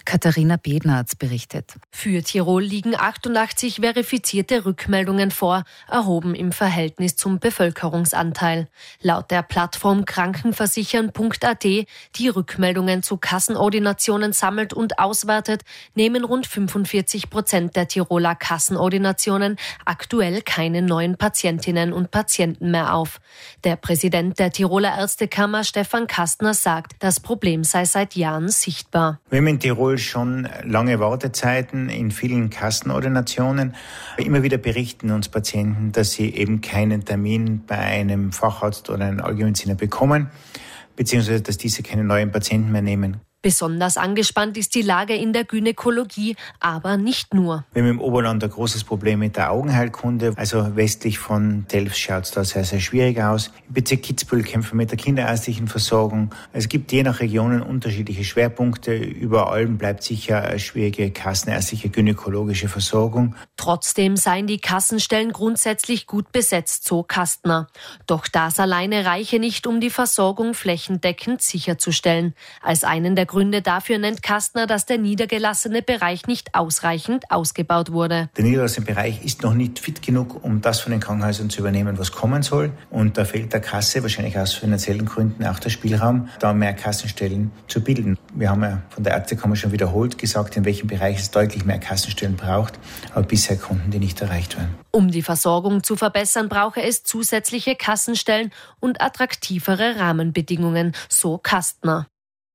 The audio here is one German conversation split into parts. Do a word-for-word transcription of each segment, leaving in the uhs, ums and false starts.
Katharina Bednarz berichtet. Für Tirol liegen achtundachtzig verifizierte Rückmeldungen vor, erhoben im Verhältnis zum Bevölkerungsanteil. Laut der Plattform krankenversichern punkt a t, die Rückmeldungen zu Kassenordinationen sammelt und auswertet, nehmen rund fünfundvierzig Prozent der Tiroler Kassenordinationen aktuell keine neuen Patientinnen und Patienten mehr auf. Der Präsident der Tiroler Ärztekammer, Stefan Kastner, sagt, das Problem sei seit Jahren sichtbar. Wir haben in Tirol schon lange Wartezeiten in vielen Kassenordinationen. Immer wieder berichten uns Patienten, dass sie eben keinen Termin bei einem Facharzt oder einem Allgemeinmediziner bekommen, beziehungsweise dass diese keine neuen Patienten mehr nehmen. Besonders angespannt ist die Lage in der Gynäkologie, aber nicht nur. Wir haben im Oberland ein großes Problem mit der Augenheilkunde. Also westlich von Delft schaut es da sehr, sehr schwierig aus. Im Bezirk Kitzbühel kämpfen wir mit der kinderärztlichen Versorgung. Es gibt je nach Regionen unterschiedliche Schwerpunkte. Über allem bleibt sicher eine schwierige kassenärztliche gynäkologische Versorgung. Trotzdem seien die Kassenstellen grundsätzlich gut besetzt, so Kastner. Doch das alleine reiche nicht, um die Versorgung flächendeckend sicherzustellen. Als einen der Gründe dafür nennt Kastner, dass der niedergelassene Bereich nicht ausreichend ausgebaut wurde. Der niedergelassene Bereich ist noch nicht fit genug, um das von den Krankenhäusern zu übernehmen, was kommen soll. Und da fehlt der Kasse, wahrscheinlich aus finanziellen Gründen, auch der Spielraum, da mehr Kassenstellen zu bilden. Wir haben ja von der Ärztekammer schon wiederholt gesagt, in welchem Bereich es deutlich mehr Kassenstellen braucht. Aber bisher konnten die nicht erreicht werden. Um die Versorgung zu verbessern, brauche es zusätzliche Kassenstellen und attraktivere Rahmenbedingungen, so Kastner.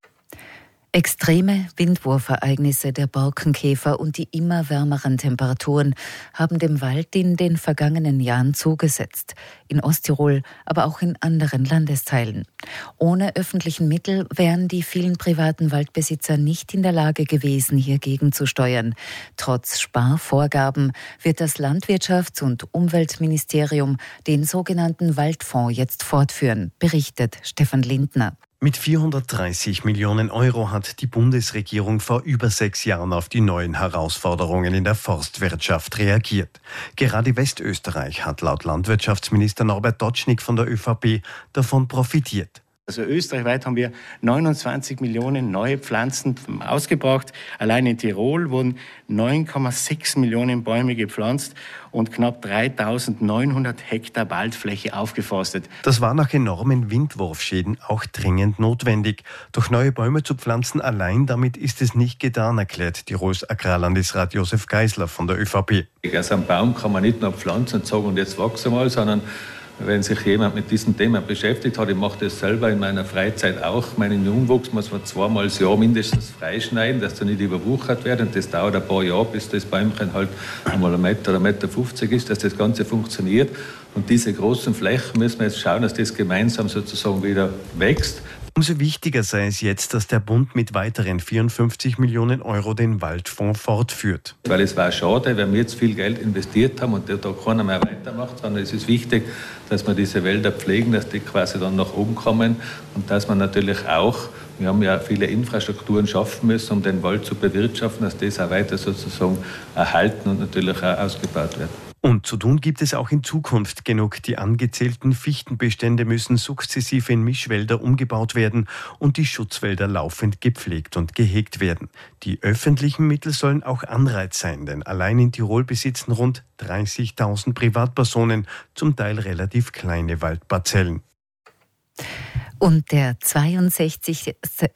Extreme Windwurfereignisse, der Borkenkäfer und die immer wärmeren Temperaturen haben dem Wald in den vergangenen Jahren zugesetzt. In Osttirol, aber auch in anderen Landesteilen. Ohne öffentlichen Mittel wären die vielen privaten Waldbesitzer nicht in der Lage gewesen, hier gegenzusteuern. Trotz Sparvorgaben wird das Landwirtschafts- und Umweltministerium den sogenannten Waldfonds jetzt fortführen, berichtet Stefan Lindner. Mit vierhundertdreißig Millionen Euro hat die Bundesregierung vor über sechs Jahren auf die neuen Herausforderungen in der Forstwirtschaft reagiert. Gerade Westösterreich hat laut Landwirtschaftsminister Norbert Dotschnig von der ÖVP davon profitiert. Also österreichweit haben wir neunundzwanzig Millionen neue Pflanzen ausgebracht. Allein in Tirol wurden neun Komma sechs Millionen Bäume gepflanzt und knapp dreitausendneunhundert Hektar Waldfläche aufgeforstet. Das war nach enormen Windwurfschäden auch dringend notwendig. Doch neue Bäume zu pflanzen allein, damit ist es nicht getan, erklärt Tirols Agrarlandesrat Josef Geisler von der ÖVP. Also einen Baum kann man nicht nur pflanzen und sagen, und jetzt wachse mal, sondern wenn sich jemand mit diesem Thema beschäftigt hat, ich mache das selber in meiner Freizeit auch, meinen Jungwuchs muss man zweimal das Jahr mindestens freischneiden, dass er nicht überwuchert wird. Und das dauert ein paar Jahre, bis das Bäumchen halt einmal ein Meter oder ein Meter fünfzig ist, dass das Ganze funktioniert. Und diese großen Flächen müssen wir jetzt schauen, dass das gemeinsam sozusagen wieder wächst. Umso wichtiger sei es jetzt, dass der Bund mit weiteren vierundfünfzig Millionen Euro den Waldfonds fortführt. Weil es war schade, wenn wir jetzt viel Geld investiert haben und da keiner mehr weitermacht, sondern es ist wichtig, dass wir diese Wälder pflegen, dass die quasi dann nach oben kommen und dass man natürlich auch, wir haben ja viele Infrastrukturen schaffen müssen, um den Wald zu bewirtschaften, dass das auch weiter sozusagen erhalten und natürlich auch ausgebaut wird. Und zu tun gibt es auch in Zukunft genug. Die angezählten Fichtenbestände müssen sukzessive in Mischwälder umgebaut werden und die Schutzwälder laufend gepflegt und gehegt werden. Die öffentlichen Mittel sollen auch Anreiz sein, denn allein in Tirol besitzen rund dreißigtausend Privatpersonen zum Teil relativ kleine Waldparzellen. Und der zweiundsechzigste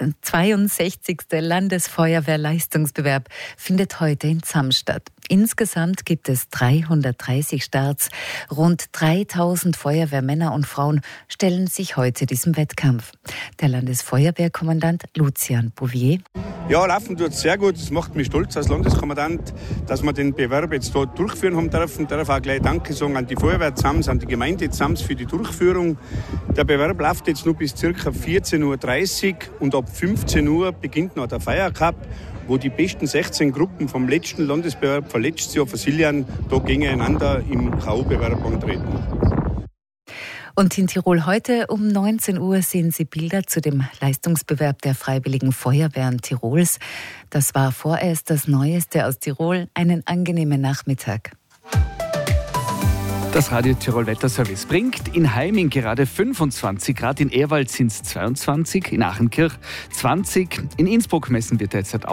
Landesfeuerwehrleistungsbewerb findet heute in Zam statt. Insgesamt gibt es dreihundertdreißig Starts. Rund dreitausend Feuerwehrmänner und Frauen stellen sich heute diesem Wettkampf. Der Landesfeuerwehrkommandant Lucian Bouvier. Ja, laufen tut es sehr gut. Es macht mich stolz als Landeskommandant, dass wir den Bewerb jetzt dort durchführen haben dürfen. Ich darf auch gleich Danke sagen an die Feuerwehr Zams, an die Gemeinde Zams für die Durchführung. Der Bewerb läuft jetzt nur bis ca. vierzehn Uhr dreißig und ab fünfzehn Uhr beginnt noch der Feiercup, wo die besten sechzehn Gruppen vom letzten Landesbewerb von letztes Jahr von Siljan da gegeneinander im K O-Bewerb antreten. Und in Tirol heute um neunzehn Uhr sehen Sie Bilder zu dem Leistungsbewerb der Freiwilligen Feuerwehren Tirols. Das war vorerst das Neueste aus Tirol. Einen angenehmen Nachmittag. Das Radio Tirol Wetterservice bringt in Heiming gerade fünfundzwanzig Grad, in Ehrwald sind es zweiundzwanzig, in Achenkirch zwanzig, in Innsbruck messen wir derzeit auch